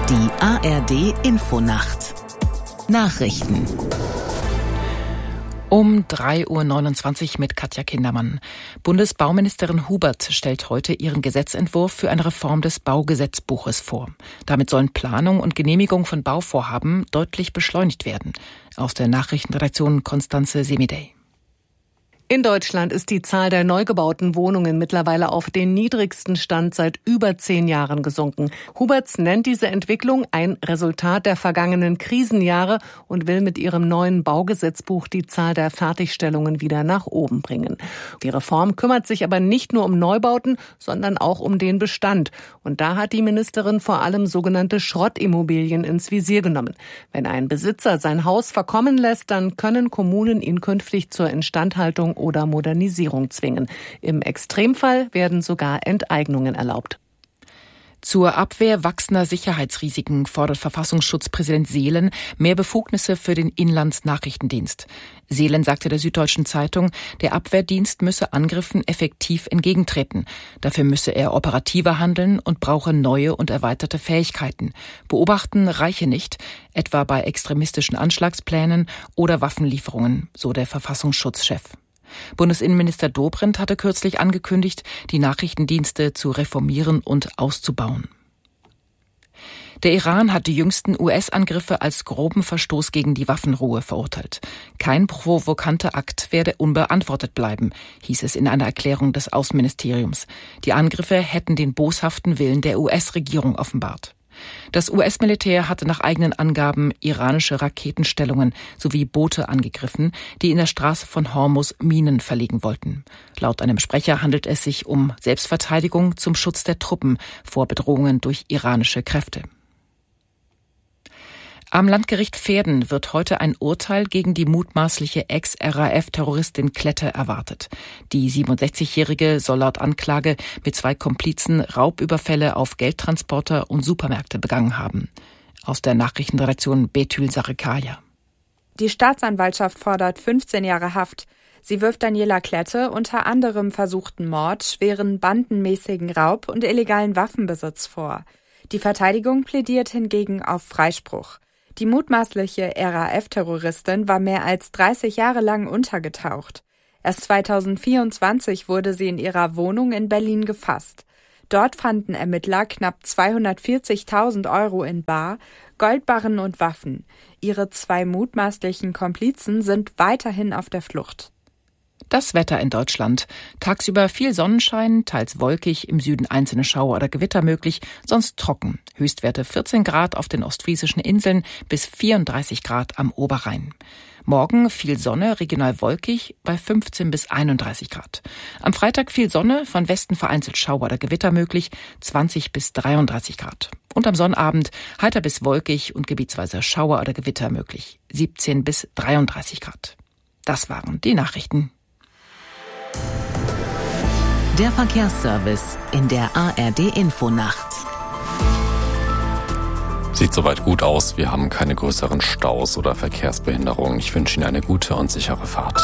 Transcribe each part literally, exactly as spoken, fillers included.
Die A R D-Infonacht. Nachrichten. Um drei Uhr neunundzwanzig mit Katja Kindermann. Bundesbauministerin Hubert stellt heute ihren Gesetzentwurf für eine Reform des Baugesetzbuches vor. Damit sollen Planung und Genehmigung von Bauvorhaben deutlich beschleunigt werden. Aus der Nachrichtenredaktion Konstanze Semidey. In Deutschland ist die Zahl der neu gebauten Wohnungen mittlerweile auf den niedrigsten Stand seit über zehn Jahren gesunken. Huberts nennt diese Entwicklung ein Resultat der vergangenen Krisenjahre und will mit ihrem neuen Baugesetzbuch die Zahl der Fertigstellungen wieder nach oben bringen. Die Reform kümmert sich aber nicht nur um Neubauten, sondern auch um den Bestand. Und da hat die Ministerin vor allem sogenannte Schrottimmobilien ins Visier genommen. Wenn ein Besitzer sein Haus verkommen lässt, dann können Kommunen ihn künftig zur Instandhaltung oder Modernisierung zwingen. Im Extremfall werden sogar Enteignungen erlaubt. Zur Abwehr wachsender Sicherheitsrisiken fordert Verfassungsschutzpräsident Seelen mehr Befugnisse für den Inlandsnachrichtendienst. Seelen sagte der Süddeutschen Zeitung, der Abwehrdienst müsse Angriffen effektiv entgegentreten. Dafür müsse er operativer handeln und brauche neue und erweiterte Fähigkeiten. Beobachten reiche nicht, etwa bei extremistischen Anschlagsplänen oder Waffenlieferungen, so der Verfassungsschutzchef. Bundesinnenminister Dobrindt hatte kürzlich angekündigt, die Nachrichtendienste zu reformieren und auszubauen. Der Iran hat die jüngsten U S-Angriffe als groben Verstoß gegen die Waffenruhe verurteilt. Kein provokanter Akt werde unbeantwortet bleiben, hieß es in einer Erklärung des Außenministeriums. Die Angriffe hätten den boshaften Willen der U S-Regierung offenbart. Das U S-Militär hatte nach eigenen Angaben iranische Raketenstellungen sowie Boote angegriffen, die in der Straße von Hormuz Minen verlegen wollten. Laut einem Sprecher handelt es sich um Selbstverteidigung zum Schutz der Truppen vor Bedrohungen durch iranische Kräfte. Am Landgericht Verden wird heute ein Urteil gegen die mutmaßliche Ex-R A F-Terroristin Klette erwartet. Die siebenundsechzigjährige soll laut Anklage mit zwei Komplizen Raubüberfälle auf Geldtransporter und Supermärkte begangen haben. Aus der Nachrichtenredaktion Betül Sarikaya. Die Staatsanwaltschaft fordert fünfzehn Jahre Haft. Sie wirft Daniela Klette unter anderem versuchten Mord, schweren bandenmäßigen Raub und illegalen Waffenbesitz vor. Die Verteidigung plädiert hingegen auf Freispruch. Die mutmaßliche R A F-Terroristin war mehr als dreißig Jahre lang untergetaucht. Erst zweitausendvierundzwanzig wurde sie in ihrer Wohnung in Berlin gefasst. Dort fanden Ermittler knapp zweihundertvierzigtausend Euro in Bar, Goldbarren und Waffen. Ihre zwei mutmaßlichen Komplizen sind weiterhin auf der Flucht. Das Wetter in Deutschland. Tagsüber viel Sonnenschein, teils wolkig, im Süden einzelne Schauer oder Gewitter möglich, sonst trocken. Höchstwerte vierzehn Grad auf den ostfriesischen Inseln bis vierunddreißig Grad am Oberrhein. Morgen viel Sonne, regional wolkig bei fünfzehn bis einunddreißig Grad. Am Freitag viel Sonne, von Westen vereinzelt Schauer oder Gewitter möglich, zwanzig bis dreiunddreißig Grad. Und am Sonnabend heiter bis wolkig und gebietsweise Schauer oder Gewitter möglich, siebzehn bis dreiunddreißig Grad. Das waren die Nachrichten. Der Verkehrsservice in der A R D-Infonacht. Sieht soweit gut aus. Wir haben keine größeren Staus oder Verkehrsbehinderungen. Ich wünsche Ihnen eine gute und sichere Fahrt.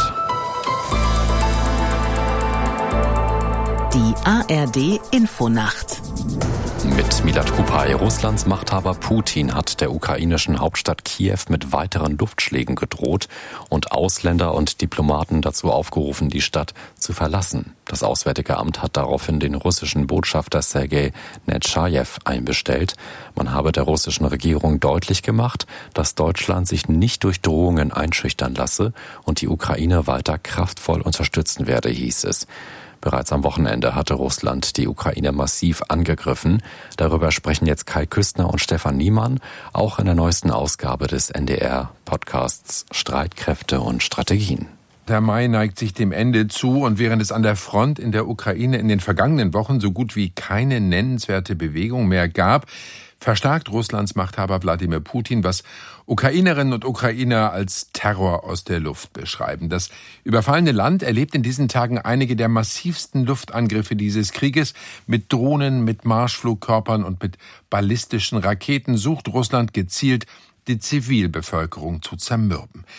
Die A R D-Infonacht. Mit Milad Kupay. Russlands Machthaber Putin hat der ukrainischen Hauptstadt Kiew mit weiteren Luftschlägen gedroht und Ausländer und Diplomaten dazu aufgerufen, die Stadt zu verlassen. Das Auswärtige Amt hat daraufhin den russischen Botschafter Sergei Netschajew einbestellt. Man habe der russischen Regierung deutlich gemacht, dass Deutschland sich nicht durch Drohungen einschüchtern lasse und die Ukraine weiter kraftvoll unterstützen werde, hieß es. Bereits am Wochenende hatte Russland die Ukraine massiv angegriffen. Darüber sprechen jetzt Kai Küstner und Stefan Niemann, auch in der neuesten Ausgabe des N D R-Podcasts Streitkräfte und Strategien. Der Mai neigt sich dem Ende zu und während es an der Front in der Ukraine in den vergangenen Wochen so gut wie keine nennenswerte Bewegung mehr gab, verstärkt Russlands Machthaber Wladimir Putin, was Ukrainerinnen und Ukrainer als Terror aus der Luft beschreiben. Das überfallene Land erlebt in diesen Tagen einige der massivsten Luftangriffe dieses Krieges. Mit Drohnen, mit Marschflugkörpern und mit ballistischen Raketen sucht Russland gezielt, die Zivilbevölkerung zu zermürben.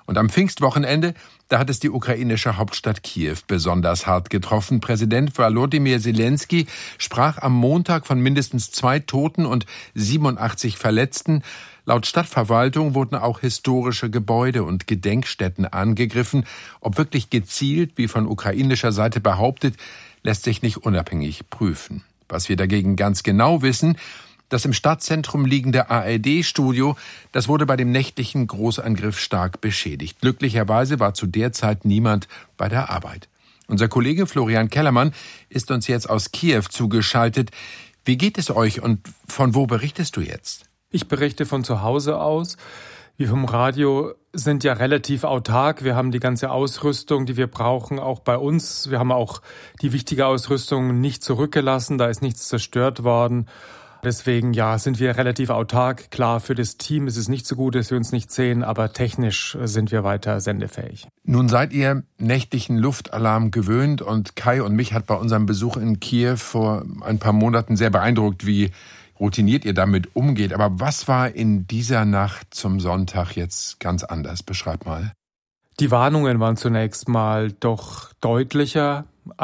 Und am Pfingstwochenende, da hat es die ukrainische Hauptstadt Kiew besonders hart getroffen. Präsident Volodymyr Zelensky sprach am Montag von mindestens zwei Toten und siebenundachtzig Verletzten. Laut Stadtverwaltung wurden auch historische Gebäude und Gedenkstätten angegriffen. Ob wirklich gezielt, wie von ukrainischer Seite behauptet, lässt sich nicht unabhängig prüfen. Was wir dagegen ganz genau wissen: Das im Stadtzentrum liegende A R D-Studio, das wurde bei dem nächtlichen Großangriff stark beschädigt. Glücklicherweise war zu der Zeit niemand bei der Arbeit. Unser Kollege Florian Kellermann ist uns jetzt aus Kiew zugeschaltet. Wie geht es euch und von wo berichtest du jetzt? Ich berichte von zu Hause aus. Wir vom Radio sind ja relativ autark. Wir haben die ganze Ausrüstung, die wir brauchen, auch bei uns. Wir haben auch die wichtige Ausrüstung nicht zurückgelassen. Da ist nichts zerstört worden. Deswegen, ja, sind wir relativ autark. Klar, für das Team ist es nicht so gut, dass wir uns nicht sehen, aber technisch sind wir weiter sendefähig. Nun seid ihr nächtlichen Luftalarm gewöhnt und Kai und mich hat bei unserem Besuch in Kiew vor ein paar Monaten sehr beeindruckt, wie routiniert ihr damit umgeht. Aber was war in dieser Nacht zum Sonntag jetzt ganz anders? Beschreib mal. Die Warnungen waren zunächst mal doch deutlicher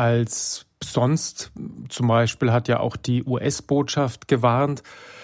als sonst. Zum Beispiel hat ja auch die U S-Botschaft gewarnt.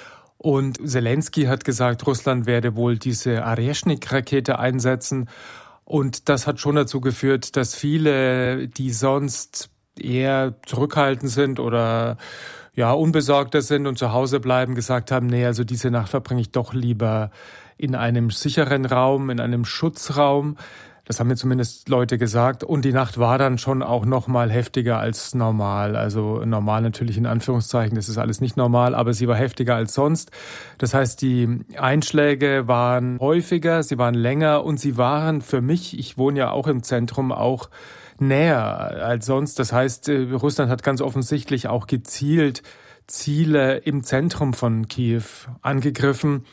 Und Zelensky hat gesagt, Russland werde wohl diese Areshnik-Rakete einsetzen. Und das hat schon dazu geführt, dass viele, die sonst eher zurückhaltend sind oder ja unbesorgter sind und zu Hause bleiben, gesagt haben, nee, also diese Nacht verbringe ich doch lieber in einem sicheren Raum, in einem Schutzraum. Das haben mir zumindest Leute gesagt. Und die Nacht war dann schon auch noch mal heftiger als normal. Also normal natürlich in Anführungszeichen, das ist alles nicht normal, aber sie war heftiger als sonst. Das heißt, die Einschläge waren häufiger, sie waren länger und sie waren für mich, ich wohne ja auch im Zentrum, auch näher als sonst. Das heißt, Russland hat ganz offensichtlich auch gezielt Ziele im Zentrum von Kiew angegriffen.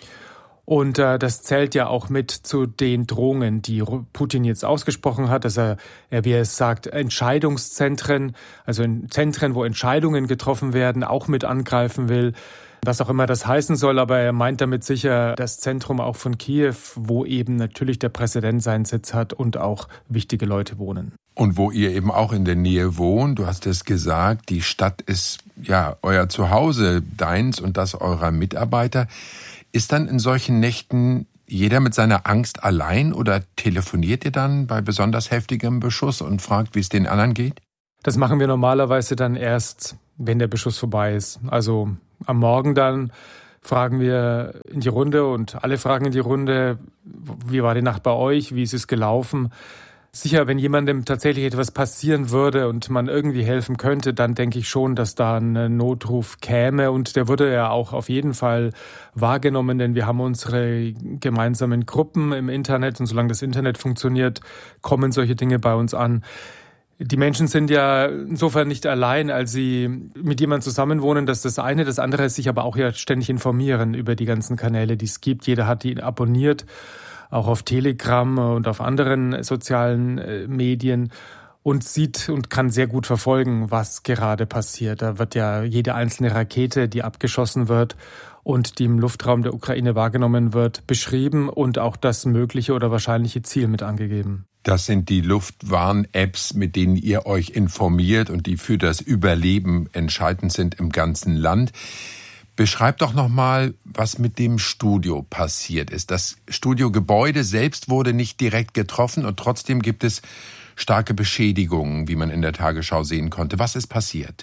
Und äh, das zählt ja auch mit zu den Drohungen, die Putin jetzt ausgesprochen hat, dass er, er, wie er es sagt, Entscheidungszentren, also in Zentren, wo Entscheidungen getroffen werden, auch mit angreifen will. Was auch immer das heißen soll, aber er meint damit sicher das Zentrum auch von Kiew, wo eben natürlich der Präsident seinen Sitz hat und auch wichtige Leute wohnen. Und wo ihr eben auch in der Nähe wohnt, du hast es gesagt, die Stadt ist ja euer Zuhause, deins und das eurer Mitarbeiter. Ist dann in solchen Nächten jeder mit seiner Angst allein oder telefoniert ihr dann bei besonders heftigem Beschuss und fragt, wie es den anderen geht? Das machen wir normalerweise dann erst, wenn der Beschuss vorbei ist. Also am Morgen dann fragen wir in die Runde und alle fragen in die Runde, wie war die Nacht bei euch, wie ist es gelaufen? Sicher, wenn jemandem tatsächlich etwas passieren würde und man irgendwie helfen könnte, dann denke ich schon, dass da ein Notruf käme und der würde ja auch auf jeden Fall wahrgenommen, denn wir haben unsere gemeinsamen Gruppen im Internet und solange das Internet funktioniert, kommen solche Dinge bei uns an. Die Menschen sind ja insofern nicht allein, als sie mit jemandem zusammenwohnen, das ist das eine. Das andere ist sich aber auch ja ständig informieren über die ganzen Kanäle, die es gibt. Jeder hat die abonniert, auch auf Telegram und auf anderen sozialen Medien und sieht und kann sehr gut verfolgen, was gerade passiert. Da wird ja jede einzelne Rakete, die abgeschossen wird und die im Luftraum der Ukraine wahrgenommen wird, beschrieben und auch das mögliche oder wahrscheinliche Ziel mit angegeben. Das sind die Luftwarn-Apps, mit denen ihr euch informiert und die für das Überleben entscheidend sind im ganzen Land. Beschreib doch noch mal, was mit dem Studio passiert ist. Das Studiogebäude selbst wurde nicht direkt getroffen und trotzdem gibt es starke Beschädigungen, wie man in der Tagesschau sehen konnte. Was ist passiert?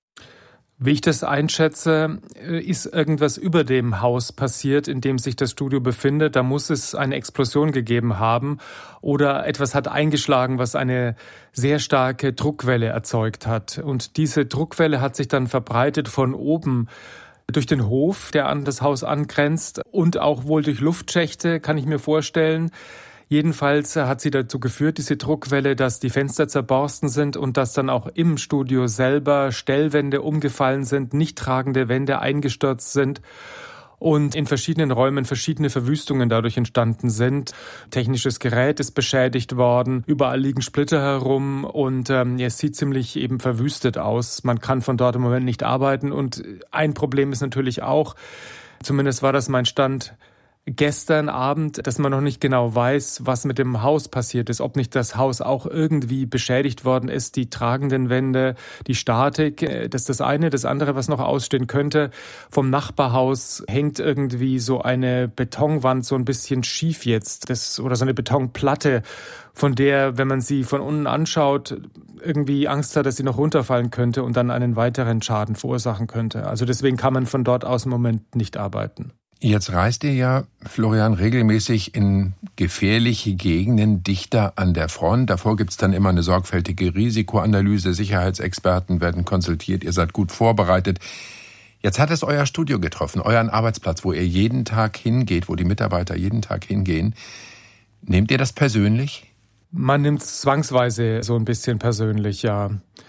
Wie ich das einschätze, ist irgendwas über dem Haus passiert, in dem sich das Studio befindet. Da muss es eine Explosion gegeben haben oder etwas hat eingeschlagen, was eine sehr starke Druckwelle erzeugt hat. Und diese Druckwelle hat sich dann verbreitet von oben durch den Hof, der an das Haus angrenzt und auch wohl durch Luftschächte, kann ich mir vorstellen. Jedenfalls hat sie dazu geführt, diese Druckwelle, dass die Fenster zerborsten sind und dass dann auch im Studio selber Stellwände umgefallen sind, nicht tragende Wände eingestürzt sind und in verschiedenen Räumen verschiedene Verwüstungen dadurch entstanden sind. Technisches Gerät ist beschädigt worden, überall liegen Splitter herum und ähm, es sieht ziemlich eben verwüstet aus. Man kann von dort im Moment nicht arbeiten und ein Problem ist natürlich auch, zumindest war das mein Stand, gestern Abend, dass man noch nicht genau weiß, was mit dem Haus passiert ist, ob nicht das Haus auch irgendwie beschädigt worden ist, die tragenden Wände, die Statik, das ist das eine. Das andere, was noch ausstehen könnte, vom Nachbarhaus hängt irgendwie so eine Betonwand so ein bisschen schief jetzt, das, oder so eine Betonplatte, von der, wenn man sie von unten anschaut, irgendwie Angst hat, dass sie noch runterfallen könnte und dann einen weiteren Schaden verursachen könnte. Also deswegen kann man von dort aus im Moment nicht arbeiten. Jetzt reist ihr ja, Florian, regelmäßig in gefährliche Gegenden, dichter an der Front. Davor gibt's dann immer eine sorgfältige Risikoanalyse. Sicherheitsexperten werden konsultiert. Ihr seid gut vorbereitet. Jetzt hat es euer Studio getroffen, euren Arbeitsplatz, wo ihr jeden Tag hingeht, wo die Mitarbeiter jeden Tag hingehen. Nehmt ihr das persönlich? Man nimmt es zwangsweise so ein bisschen persönlich, ja.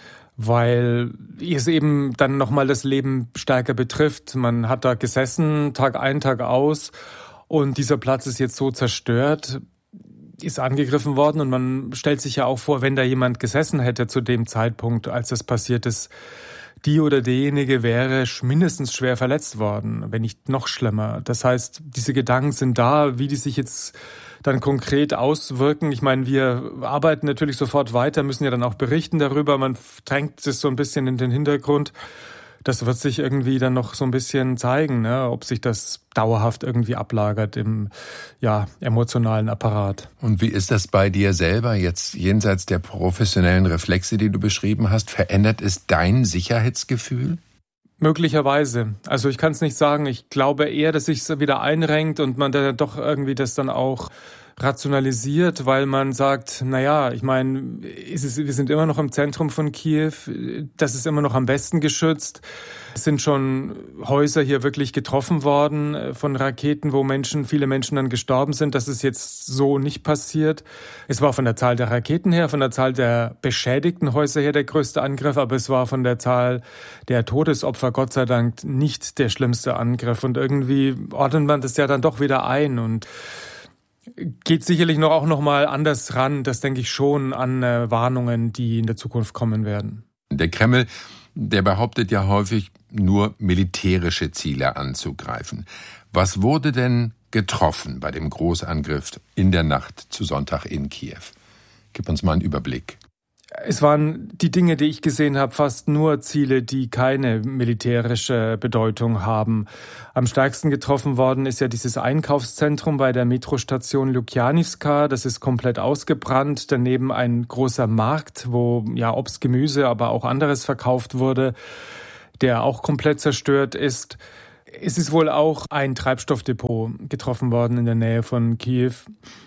Weil es eben dann nochmal das Leben stärker betrifft. Man hat da gesessen, Tag ein, Tag aus, und dieser Platz ist jetzt so zerstört, ist angegriffen worden, und man stellt sich ja auch vor, wenn da jemand gesessen hätte zu dem Zeitpunkt, als das passiert ist, die oder derjenige wäre mindestens schwer verletzt worden, wenn nicht noch schlimmer. Das heißt, diese Gedanken sind da, wie die sich jetzt dann konkret auswirken. Ich meine, wir arbeiten natürlich sofort weiter, müssen ja dann auch berichten darüber. Man drängt es so ein bisschen in den Hintergrund. Das wird sich irgendwie dann noch so ein bisschen zeigen, ne, ob sich das dauerhaft irgendwie ablagert im ja, emotionalen Apparat. Und wie ist das bei dir selber jetzt jenseits der professionellen Reflexe, die du beschrieben hast? Verändert es dein Sicherheitsgefühl? Möglicherweise. Also ich kann es nicht sagen. Ich glaube eher, dass sich es wieder einrenkt und man da doch irgendwie das dann auch rationalisiert, weil man sagt, naja, ich meine, ist es, wir sind immer noch im Zentrum von Kiew, das ist immer noch am besten geschützt. Es sind schon Häuser hier wirklich getroffen worden von Raketen, wo Menschen, viele Menschen dann gestorben sind. Das ist jetzt so nicht passiert. Es war von der Zahl der Raketen her, von der Zahl der beschädigten Häuser her der größte Angriff, aber es war von der Zahl der Todesopfer Gott sei Dank nicht der schlimmste Angriff. Und irgendwie ordnet man das ja dann doch wieder ein und geht sicherlich noch auch noch mal anders ran, das denke ich schon, an äh, Warnungen, die in der Zukunft kommen werden. Der Kreml, der behauptet ja häufig, nur militärische Ziele anzugreifen. Was wurde denn getroffen bei dem Großangriff in der Nacht zu Sonntag in Kiew? Gib uns mal einen Überblick. Es waren die Dinge, die ich gesehen habe, fast nur Ziele, die keine militärische Bedeutung haben. Am stärksten getroffen worden ist ja dieses Einkaufszentrum bei der Metrostation Lukjanivka. Das ist komplett ausgebrannt. Daneben ein großer Markt, wo ja Obst, Gemüse, aber auch anderes verkauft wurde, der auch komplett zerstört ist. Es ist wohl auch ein Treibstoffdepot getroffen worden in der Nähe von Kiew.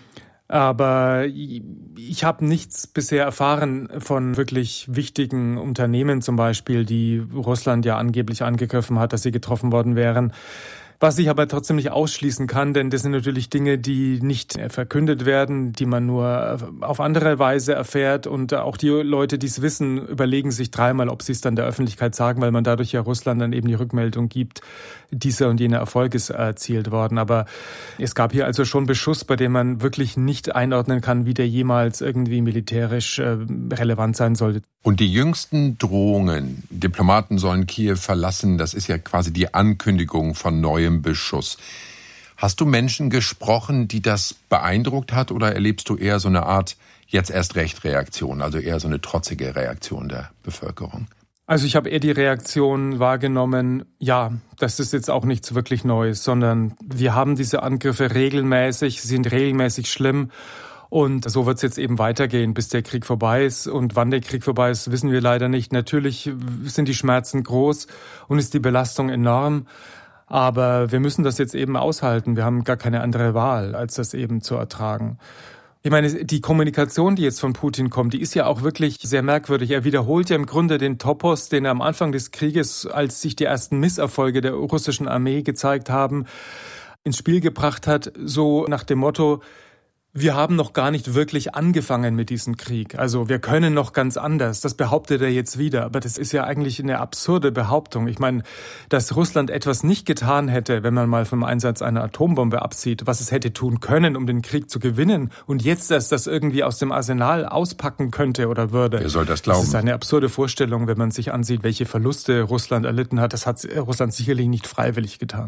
Aber ich habe nichts bisher erfahren von wirklich wichtigen Unternehmen zum Beispiel, die Russland ja angeblich angegriffen hat, dass sie getroffen worden wären. Was ich aber trotzdem nicht ausschließen kann, denn das sind natürlich Dinge, die nicht verkündet werden, die man nur auf andere Weise erfährt. Und auch die Leute, die es wissen, überlegen sich dreimal, ob sie es dann der Öffentlichkeit sagen, weil man dadurch ja Russland dann eben die Rückmeldung gibt, dieser und jener Erfolg ist erzielt worden. Aber es gab hier also schon Beschuss, bei dem man wirklich nicht einordnen kann, wie der jemals irgendwie militärisch äh, relevant sein sollte. Und die jüngsten Drohungen, Diplomaten sollen Kiew verlassen, das ist ja quasi die Ankündigung von neuem Beschuss. Hast du Menschen gesprochen, die das beeindruckt hat, oder erlebst du eher so eine Art jetzt erst recht Reaktion, also eher so eine trotzige Reaktion der Bevölkerung? Also ich habe eher die Reaktion wahrgenommen, ja, das ist jetzt auch nichts wirklich Neues, sondern wir haben diese Angriffe regelmäßig, sie sind regelmäßig schlimm. Und so wird es jetzt eben weitergehen, bis der Krieg vorbei ist. Und wann der Krieg vorbei ist, wissen wir leider nicht. Natürlich sind die Schmerzen groß und ist die Belastung enorm. Aber wir müssen das jetzt eben aushalten. Wir haben gar keine andere Wahl, als das eben zu ertragen. Ich meine, die Kommunikation, die jetzt von Putin kommt, die ist ja auch wirklich sehr merkwürdig. Er wiederholt ja im Grunde den Topos, den er am Anfang des Krieges, als sich die ersten Misserfolge der russischen Armee gezeigt haben, ins Spiel gebracht hat, so nach dem Motto: Wir haben noch gar nicht wirklich angefangen mit diesem Krieg. Also wir können noch ganz anders. Das behauptet er jetzt wieder. Aber das ist ja eigentlich eine absurde Behauptung. Ich meine, dass Russland etwas nicht getan hätte, wenn man mal vom Einsatz einer Atombombe absieht, was es hätte tun können, um den Krieg zu gewinnen, und jetzt erst das irgendwie aus dem Arsenal auspacken könnte oder würde. Wer soll das glauben? Das ist eine absurde Vorstellung, wenn man sich ansieht, welche Verluste Russland erlitten hat. Das hat Russland sicherlich nicht freiwillig getan.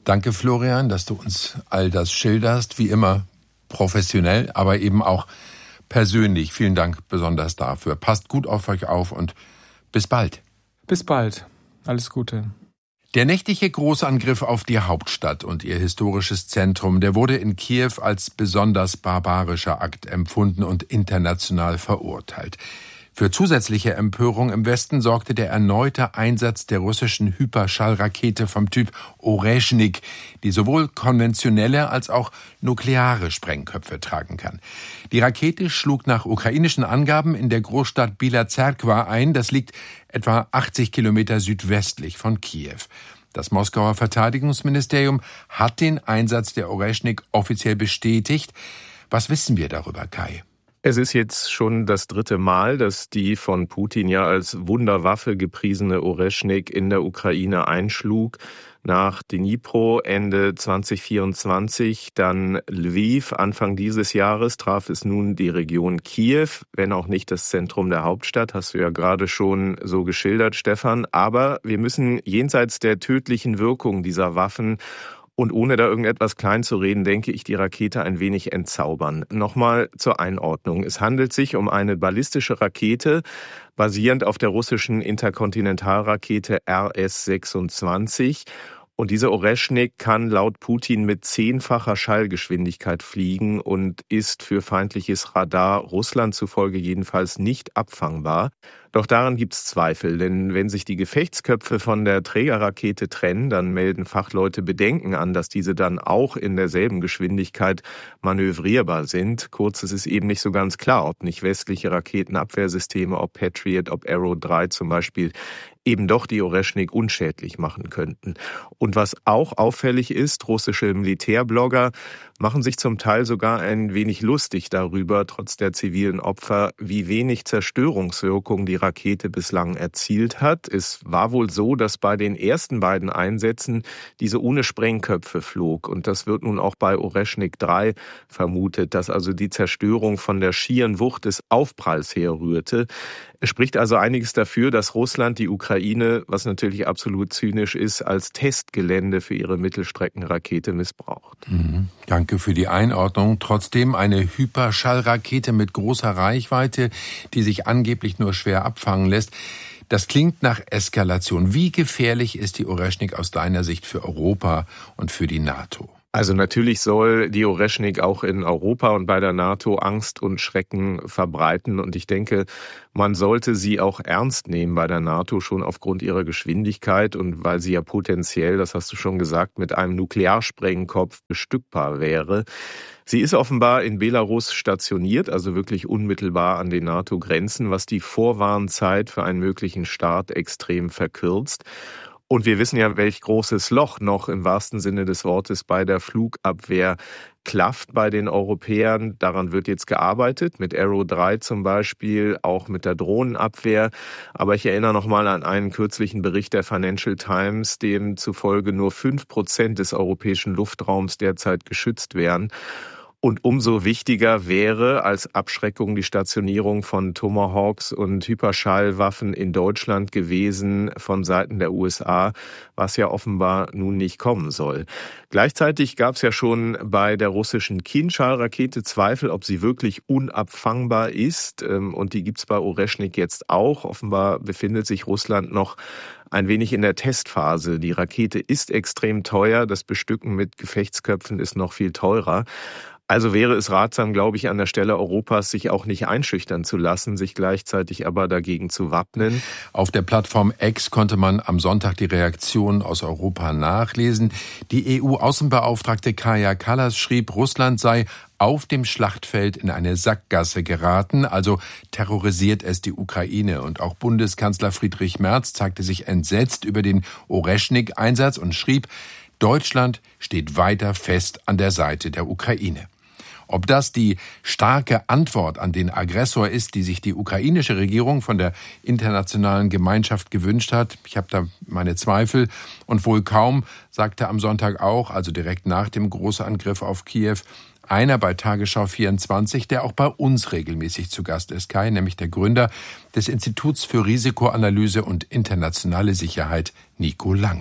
Danke, Florian, dass du uns all das schilderst. Wie immer professionell, aber eben auch persönlich. Vielen Dank besonders dafür. Passt gut auf euch auf und bis bald. Bis bald. Alles Gute. Der nächtliche Großangriff auf die Hauptstadt und ihr historisches Zentrum, der wurde in Kiew als besonders barbarischer Akt empfunden und international verurteilt. Für zusätzliche Empörung im Westen sorgte der erneute Einsatz der russischen Hyperschallrakete vom Typ Oreschnik, die sowohl konventionelle als auch nukleare Sprengköpfe tragen kann. Die Rakete schlug nach ukrainischen Angaben in der Großstadt Bila Zerkwa ein. Das liegt etwa achtzig Kilometer südwestlich von Kiew. Das Moskauer Verteidigungsministerium hat den Einsatz der Oreschnik offiziell bestätigt. Was wissen wir darüber, Kai? Es ist jetzt schon das dritte Mal, dass die von Putin ja als Wunderwaffe gepriesene Oreschnik in der Ukraine einschlug. Nach Dnipro Ende zwanzig vierundzwanzig, dann Lviv Anfang dieses Jahres, traf es nun die Region Kiew, wenn auch nicht das Zentrum der Hauptstadt, hast du ja gerade schon so geschildert, Stefan. Aber wir müssen jenseits der tödlichen Wirkung dieser Waffen und ohne da irgendetwas klein zu reden, denke ich, die Rakete ein wenig entzaubern. Nochmal zur Einordnung. Es handelt sich um eine ballistische Rakete, basierend auf der russischen Interkontinentalrakete R S sechsundzwanzig. Und diese Oreschnik kann laut Putin mit zehnfacher Schallgeschwindigkeit fliegen und ist für feindliches Radar Russland zufolge jedenfalls nicht abfangbar. Doch daran gibt's Zweifel, denn wenn sich die Gefechtsköpfe von der Trägerrakete trennen, dann melden Fachleute Bedenken an, dass diese dann auch in derselben Geschwindigkeit manövrierbar sind. Kurz, es ist eben nicht so ganz klar, ob nicht westliche Raketenabwehrsysteme, ob Patriot, ob Arrow drei zum Beispiel, eben doch die Oreschnik unschädlich machen könnten. Und was auch auffällig ist, russische Militärblogger machen sich zum Teil sogar ein wenig lustig darüber, trotz der zivilen Opfer, wie wenig Zerstörungswirkung die Rakete bislang erzielt hat. Es war wohl so, dass bei den ersten beiden Einsätzen diese ohne Sprengköpfe flog. Und das wird nun auch bei Oreschnik drei vermutet, dass also die Zerstörung von der schieren Wucht des Aufpralls herrührte. Es spricht also einiges dafür, dass Russland die Ukraine, was natürlich absolut zynisch ist, als Testgelände für ihre Mittelstreckenrakete missbraucht. Mhm. Danke für die Einordnung. Trotzdem eine Hyperschallrakete mit großer Reichweite, die sich angeblich nur schwer abfangen lässt. Das klingt nach Eskalation. Wie gefährlich ist die Oreschnik aus deiner Sicht für Europa und für die NATO? Also natürlich soll die Oreschnik auch in Europa und bei der NATO Angst und Schrecken verbreiten. Und ich denke, man sollte sie auch ernst nehmen bei der NATO, schon aufgrund ihrer Geschwindigkeit und weil sie ja potenziell, das hast du schon gesagt, mit einem Nuklearsprengkopf bestückbar wäre. Sie ist offenbar in Belarus stationiert, also wirklich unmittelbar an den NATO-Grenzen, was die Vorwarnzeit für einen möglichen Start extrem verkürzt. Und wir wissen ja, welch großes Loch noch im wahrsten Sinne des Wortes bei der Flugabwehr klafft bei den Europäern. Daran wird jetzt gearbeitet, mit Arrow drei zum Beispiel, auch mit der Drohnenabwehr. Aber ich erinnere nochmal an einen kürzlichen Bericht der Financial Times, dem zufolge nur fünf Prozent des europäischen Luftraums derzeit geschützt wären. Und umso wichtiger wäre als Abschreckung die Stationierung von Tomahawks und Hyperschallwaffen in Deutschland gewesen von Seiten der U S A, was ja offenbar nun nicht kommen soll. Gleichzeitig gab es ja schon bei der russischen Kinschall-Rakete Zweifel, ob sie wirklich unabfangbar ist. Und die gibt's bei Oreschnik jetzt auch. Offenbar befindet sich Russland noch ein wenig in der Testphase. Die Rakete ist extrem teuer. Das Bestücken mit Gefechtsköpfen ist noch viel teurer. Also wäre es ratsam, glaube ich, an der Stelle Europas, sich auch nicht einschüchtern zu lassen, sich gleichzeitig aber dagegen zu wappnen. Auf der Plattform X konnte man am Sonntag die Reaktionen aus Europa nachlesen. Die E U-Außenbeauftragte Kaja Kallas schrieb, Russland sei auf dem Schlachtfeld in eine Sackgasse geraten, also terrorisiert es die Ukraine. Und auch Bundeskanzler Friedrich Merz zeigte sich entsetzt über den Oreschnik-Einsatz und schrieb, Deutschland steht weiter fest an der Seite der Ukraine. Ob das die starke Antwort an den Aggressor ist, die sich die ukrainische Regierung von der internationalen Gemeinschaft gewünscht hat, ich habe da meine Zweifel. Und wohl kaum, sagte am Sonntag auch, also direkt nach dem Großangriff auf Kiew, einer bei Tagesschau vierundzwanzig, der auch bei uns regelmäßig zu Gast ist, Kai, nämlich der Gründer des Instituts für Risikoanalyse und internationale Sicherheit, Nico Lange.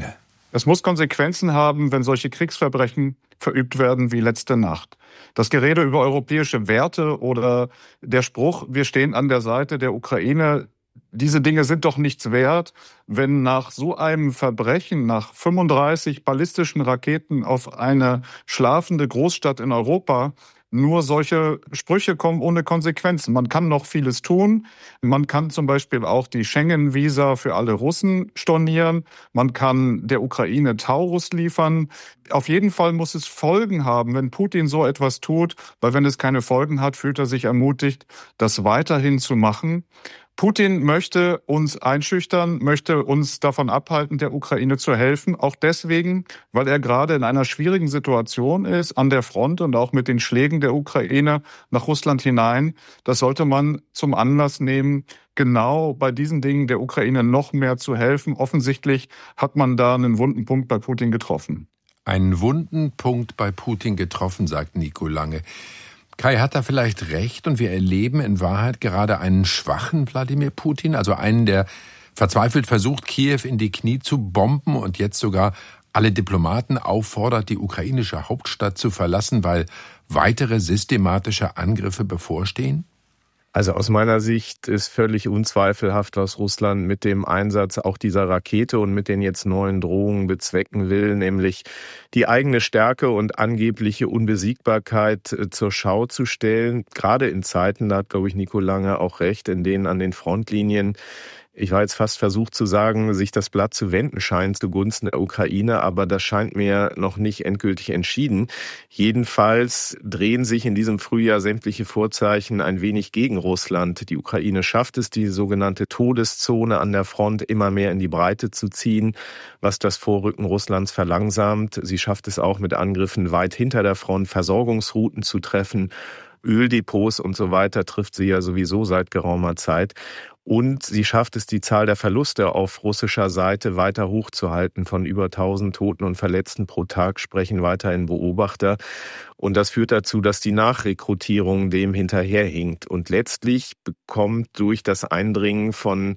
Es muss Konsequenzen haben, wenn solche Kriegsverbrechen verübt werden wie letzte Nacht. Das Gerede über europäische Werte oder der Spruch, wir stehen an der Seite der Ukraine, diese Dinge sind doch nichts wert, wenn nach so einem Verbrechen, nach fünfunddreißig ballistischen Raketen auf eine schlafende Großstadt in Europa, nur solche Sprüche kommen ohne Konsequenzen. Man kann noch vieles tun. Man kann zum Beispiel auch die Schengen-Visa für alle Russen stornieren. Man kann der Ukraine Taurus liefern. Auf jeden Fall muss es Folgen haben, wenn Putin so etwas tut, weil wenn es keine Folgen hat, fühlt er sich ermutigt, das weiterhin zu machen. Putin möchte uns einschüchtern, möchte uns davon abhalten, der Ukraine zu helfen. Auch deswegen, weil er gerade in einer schwierigen Situation ist, an der Front und auch mit den Schlägen der Ukraine nach Russland hinein. Das sollte man zum Anlass nehmen, genau bei diesen Dingen der Ukraine noch mehr zu helfen. Offensichtlich hat man da einen wunden Punkt bei Putin getroffen. Einen wunden Punkt bei Putin getroffen, sagt Nico Lange. Kai hat da vielleicht recht und wir erleben in Wahrheit gerade einen schwachen Wladimir Putin, also einen, der verzweifelt versucht, Kiew in die Knie zu bomben und jetzt sogar alle Diplomaten auffordert, die ukrainische Hauptstadt zu verlassen, weil weitere systematische Angriffe bevorstehen? Also aus meiner Sicht ist völlig unzweifelhaft, was Russland mit dem Einsatz auch dieser Rakete und mit den jetzt neuen Drohungen bezwecken will, nämlich die eigene Stärke und angebliche Unbesiegbarkeit zur Schau zu stellen. Gerade in Zeiten, da hat, glaube ich, Nico Lange auch recht, in denen an den Frontlinien, ich war jetzt fast versucht zu sagen, sich das Blatt zu wenden scheint zugunsten der Ukraine, aber das scheint mir noch nicht endgültig entschieden. Jedenfalls drehen sich in diesem Frühjahr sämtliche Vorzeichen ein wenig gegen Russland. Die Ukraine schafft es, die sogenannte Todeszone an der Front immer mehr in die Breite zu ziehen, was das Vorrücken Russlands verlangsamt. Sie schafft es auch mit Angriffen weit hinter der Front, Versorgungsrouten zu treffen. Öldepots und so weiter trifft sie ja sowieso seit geraumer Zeit. Und sie schafft es, die Zahl der Verluste auf russischer Seite weiter hochzuhalten. Von über tausend Toten und Verletzten pro Tag sprechen weiterhin Beobachter. Und das führt dazu, dass die Nachrekrutierung dem hinterherhinkt. Und letztlich bekommt durch das Eindringen von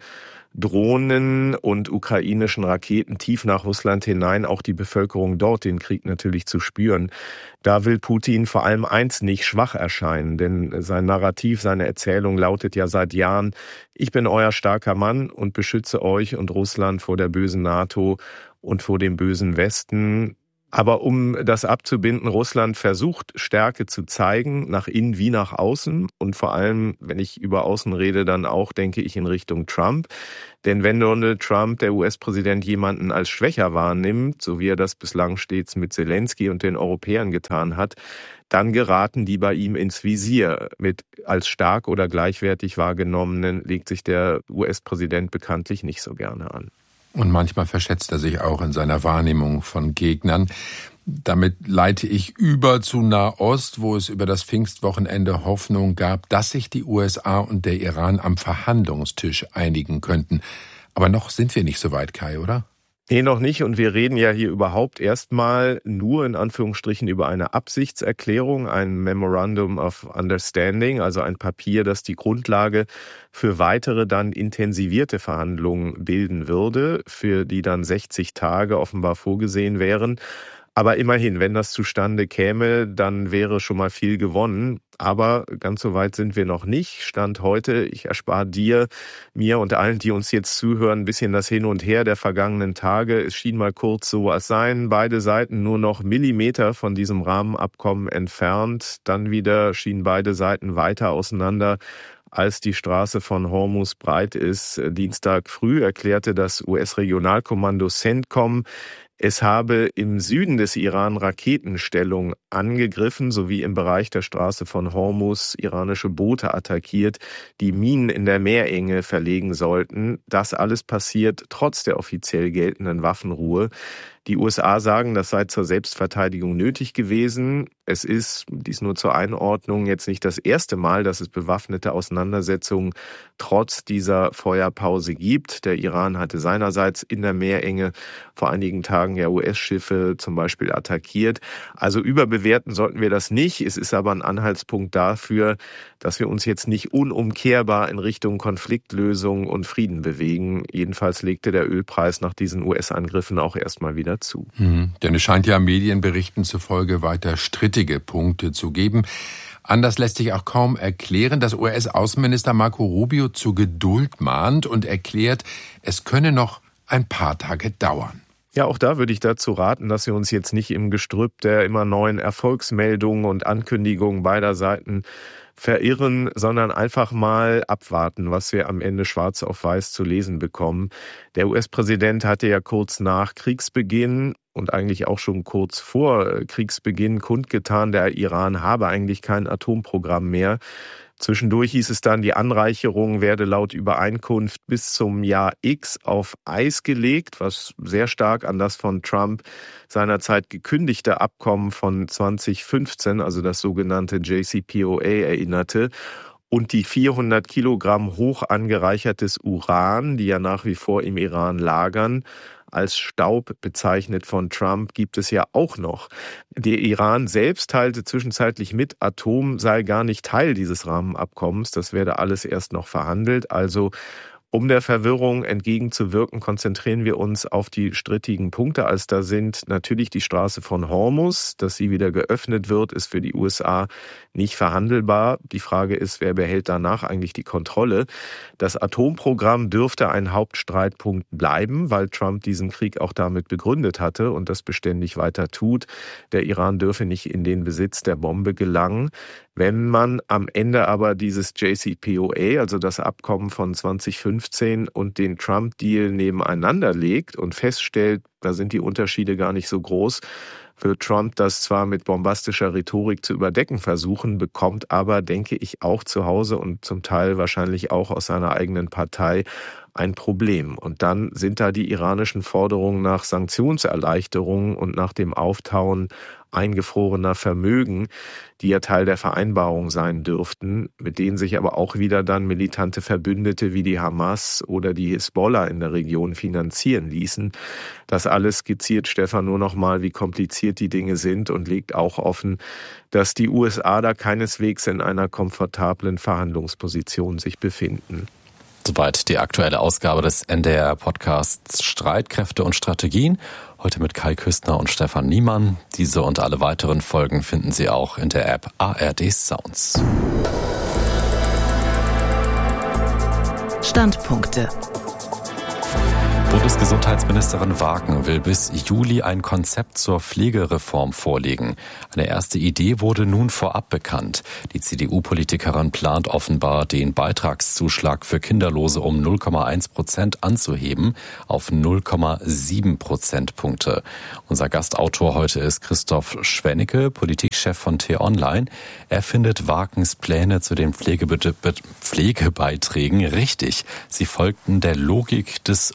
Drohnen und ukrainischen Raketen tief nach Russland hinein auch die Bevölkerung dort den Krieg natürlich zu spüren. Da will Putin vor allem eins nicht, schwach erscheinen, denn sein Narrativ, seine Erzählung lautet ja seit Jahren, ich bin euer starker Mann und beschütze euch und Russland vor der bösen NATO und vor dem bösen Westen. Aber um das abzubinden, Russland versucht, Stärke zu zeigen, nach innen wie nach außen. Und vor allem, wenn ich über Außen rede, dann auch, denke ich, in Richtung Trump. Denn wenn Donald Trump, der U S-Präsident, jemanden als schwächer wahrnimmt, so wie er das bislang stets mit Zelensky und den Europäern getan hat, dann geraten die bei ihm ins Visier. Mit als stark oder gleichwertig wahrgenommenen legt sich der U S-Präsident bekanntlich nicht so gerne an. Und manchmal verschätzt er sich auch in seiner Wahrnehmung von Gegnern. Damit leite ich über zu Nahost, wo es über das Pfingstwochenende Hoffnung gab, dass sich die U S A und der Iran am Verhandlungstisch einigen könnten. Aber noch sind wir nicht so weit, Kai, oder? Nee, noch nicht. Und wir reden ja hier überhaupt erstmal nur in Anführungsstrichen über eine Absichtserklärung, ein Memorandum of Understanding, also ein Papier, das die Grundlage für weitere dann intensivierte Verhandlungen bilden würde, für die dann sechzig Tage offenbar vorgesehen wären. Aber immerhin, wenn das zustande käme, dann wäre schon mal viel gewonnen. Aber ganz so weit sind wir noch nicht. Stand heute, ich erspare dir, mir und allen, die uns jetzt zuhören, ein bisschen das Hin und Her der vergangenen Tage. Es schien mal kurz so, als seien beide Seiten nur noch Millimeter von diesem Rahmenabkommen entfernt. Dann wieder schienen beide Seiten weiter auseinander, als die Straße von Hormuz breit ist. Dienstag früh erklärte das U S-Regionalkommando CENTCOM, es habe im Süden des Iran Raketenstellungen angegriffen sowie im Bereich der Straße von Hormuz iranische Boote attackiert, die Minen in der Meerenge verlegen sollten. Das alles passiert trotz der offiziell geltenden Waffenruhe. Die U S A sagen, das sei zur Selbstverteidigung nötig gewesen. Es ist, dies nur zur Einordnung, jetzt nicht das erste Mal, dass es bewaffnete Auseinandersetzungen trotz dieser Feuerpause gibt. Der Iran hatte seinerseits in der Meerenge vor einigen Tagen ja U S-Schiffe zum Beispiel attackiert. Also überbewerten sollten wir das nicht. Es ist aber ein Anhaltspunkt dafür, dass wir uns jetzt nicht unumkehrbar in Richtung Konfliktlösung und Frieden bewegen. Jedenfalls legte der Ölpreis nach diesen U S-Angriffen auch erstmal wieder dazu. Mhm, denn es scheint ja Medienberichten zufolge weiter strittige Punkte zu geben. Anders lässt sich auch kaum erklären, dass U S-Außenminister Marco Rubio zur Geduld mahnt und erklärt, es könne noch ein paar Tage dauern. Ja, auch da würde ich dazu raten, dass wir uns jetzt nicht im Gestrüpp der immer neuen Erfolgsmeldungen und Ankündigungen beider Seiten verirren, sondern einfach mal abwarten, was wir am Ende schwarz auf weiß zu lesen bekommen. Der U S-Präsident hatte ja kurz nach Kriegsbeginn und eigentlich auch schon kurz vor Kriegsbeginn kundgetan, der Iran habe eigentlich kein Atomprogramm mehr. Zwischendurch hieß es dann, die Anreicherung werde laut Übereinkunft bis zum Jahr X auf Eis gelegt, was sehr stark an das von Trump seinerzeit gekündigte Abkommen von zwanzig fünfzehn, also das sogenannte J C P O A, erinnerte. Und die vierhundert Kilogramm hoch angereichertes Uran, die ja nach wie vor im Iran lagern, als Staub bezeichnet von Trump, gibt es ja auch noch. Der Iran selbst teilte zwischenzeitlich mit, Atom sei gar nicht Teil dieses Rahmenabkommens. Das werde alles erst noch verhandelt. Also um der Verwirrung entgegenzuwirken, konzentrieren wir uns auf die strittigen Punkte, als da sind natürlich die Straße von Hormuz. Dass sie wieder geöffnet wird, ist für die U S A nicht verhandelbar. Die Frage ist, wer behält danach eigentlich die Kontrolle? Das Atomprogramm dürfte ein Hauptstreitpunkt bleiben, weil Trump diesen Krieg auch damit begründet hatte und das beständig weiter tut. Der Iran dürfe nicht in den Besitz der Bombe gelangen. Wenn man am Ende aber dieses J C P O A, also das Abkommen von zwanzig fünfzehn und den Trump-Deal nebeneinander legt und feststellt, da sind die Unterschiede gar nicht so groß, wird Trump das zwar mit bombastischer Rhetorik zu überdecken versuchen, bekommt aber, denke ich, auch zu Hause und zum Teil wahrscheinlich auch aus seiner eigenen Partei ein Problem. Und dann sind da die iranischen Forderungen nach Sanktionserleichterungen und nach dem Auftauen eingefrorener Vermögen, die ja Teil der Vereinbarung sein dürften, mit denen sich aber auch wieder dann militante Verbündete wie die Hamas oder die Hisbollah in der Region finanzieren ließen. Das alles skizziert Stefan nur noch mal, wie kompliziert die Dinge sind und legt auch offen, dass die U S A da keineswegs in einer komfortablen Verhandlungsposition sich befinden. Soweit die aktuelle Ausgabe des N D R-Podcasts Streitkräfte und Strategien. Heute mit Kai Küstner und Stefan Niemann. Diese und alle weiteren Folgen finden Sie auch in der App A R D Sounds. Standpunkte. Bundesgesundheitsministerin Wagen will bis Juli ein Konzept zur Pflegereform vorlegen. Eine erste Idee wurde nun vorab bekannt. Die C D U-Politikerin plant offenbar, den Beitragszuschlag für Kinderlose um null Komma eins Prozent anzuheben auf null Komma sieben Prozentpunkte. Unser Gastautor heute ist Christoph Schwennecke, Politikchef von T-Online. Er findet Wagens Pläne zu den Pflegebe- Pflegebeiträgen richtig. Sie folgten der Logik des